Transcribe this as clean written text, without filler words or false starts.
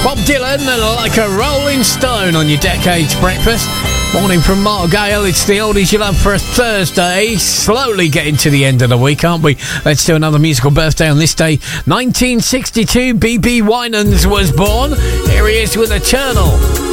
Bob Dylan and Like a Rolling Stone on your Decades Breakfast. Morning from Mark Gale. It's the oldies you love for a Thursday. Slowly getting to the end of the week, aren't we? Let's do another musical birthday on this day. 1962, B.B. Winans was born. Here he is with Eternal.